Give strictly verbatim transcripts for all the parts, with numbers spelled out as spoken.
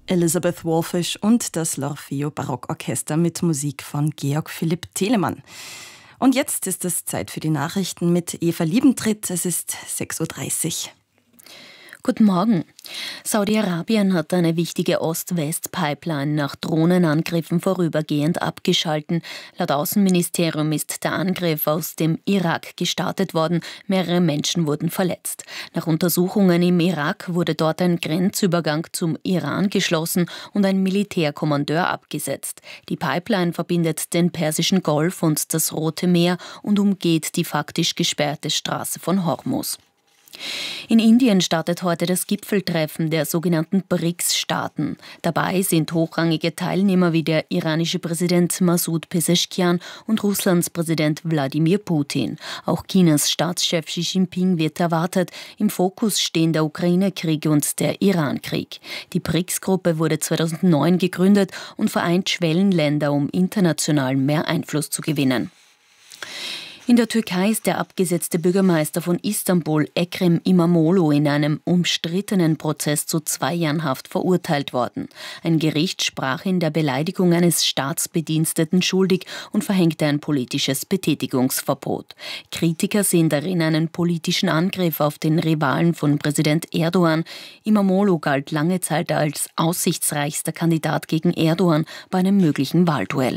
Elisabeth Wallfisch und das L'Orfeo Barockorchester mit Musik von Georg Philipp Telemann. Und jetzt ist es Zeit für die Nachrichten mit Eva Liebentritt. Es ist sechs Uhr dreißig. Guten Morgen. Saudi-Arabien hat eine wichtige Ost-West-Pipeline nach Drohnenangriffen vorübergehend abgeschalten. Laut Außenministerium ist der Angriff aus dem Irak gestartet worden. Mehrere Menschen wurden verletzt. Nach Untersuchungen im Irak wurde dort ein Grenzübergang zum Iran geschlossen und ein Militärkommandeur abgesetzt. Die Pipeline verbindet den Persischen Golf und das Rote Meer und umgeht die faktisch gesperrte Straße von Hormuz. In Indien startet heute das Gipfeltreffen der sogenannten B R I C S-Staaten. Dabei sind hochrangige Teilnehmer wie der iranische Präsident Masoud Pezeshkian und Russlands Präsident Wladimir Putin. Auch Chinas Staatschef Xi Jinping wird erwartet. Im Fokus stehen der Ukraine-Krieg und der Iran-Krieg. Die B R I C S-Gruppe wurde zweitausendneun gegründet und vereint Schwellenländer, um international mehr Einfluss zu gewinnen. In der Türkei ist der abgesetzte Bürgermeister von Istanbul, Ekrem İmamoğlu, in einem umstrittenen Prozess zu zwei Jahren Haft verurteilt worden. Ein Gericht sprach ihn der Beleidigung eines Staatsbediensteten schuldig und verhängte ein politisches Betätigungsverbot. Kritiker sehen darin einen politischen Angriff auf den Rivalen von Präsident Erdogan. İmamoğlu galt lange Zeit als aussichtsreichster Kandidat gegen Erdogan bei einem möglichen Wahlduell.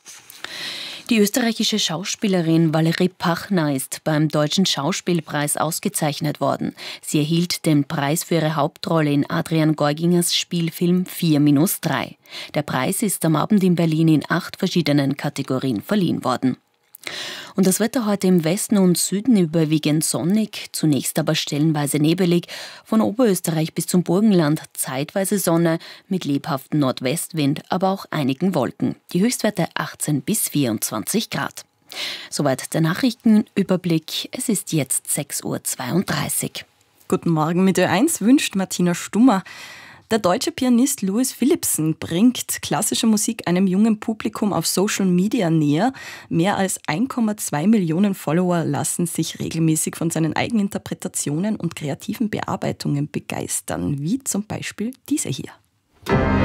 Die österreichische Schauspielerin Valerie Pachner ist beim Deutschen Schauspielpreis ausgezeichnet worden. Sie erhielt den Preis für ihre Hauptrolle in Adrian Geugingers Spielfilm vier minus drei. Der Preis ist am Abend in Berlin in acht verschiedenen Kategorien verliehen worden. Und das Wetter heute im Westen und Süden überwiegend sonnig, zunächst aber stellenweise nebelig, von Oberösterreich bis zum Burgenland zeitweise Sonne mit lebhaftem Nordwestwind, aber auch einigen Wolken. Die Höchstwerte achtzehn bis vierundzwanzig Grad. Soweit der Nachrichtenüberblick. Es ist jetzt sechs Uhr zweiunddreißig. Guten Morgen mit Ö eins wünscht Martina Stummer. Der deutsche Pianist Louis Philippson bringt klassische Musik einem jungen Publikum auf Social Media näher. Mehr als eins Komma zwei Millionen Follower lassen sich regelmäßig von seinen Eigeninterpretationen und kreativen Bearbeitungen begeistern, wie zum Beispiel diese hier.